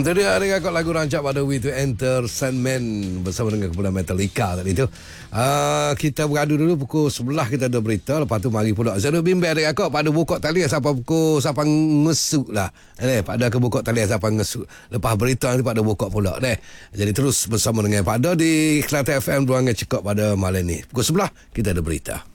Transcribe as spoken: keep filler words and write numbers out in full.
Tadi ada kakak lagu rancak pada We To Enter Sandman bersama dengan kumpulan Metallica tadi tu. Uh, kita beradu dulu pukul sebelas kita ada berita. Lepas tu mari pula Zainul bimbing ada kakak pada buka talian sampai pukul sampai ngesuk lah. Eh, pada ke buka talian sampai ngesuk. Lepas berita nanti pada buka pula deh. Jadi terus bersama dengan pada di Kelate F M Ruangan Cekak pada malam ni. Pukul sebelas kita ada berita.